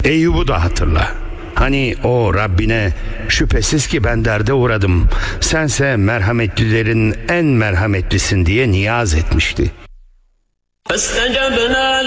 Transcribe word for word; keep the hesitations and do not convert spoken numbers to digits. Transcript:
Eyyub'u da hatırla. Hani o Rabbine şüphesiz ki ben derde uğradım, sense merhametlilerin en merhametlisin diye niyaz etmişti.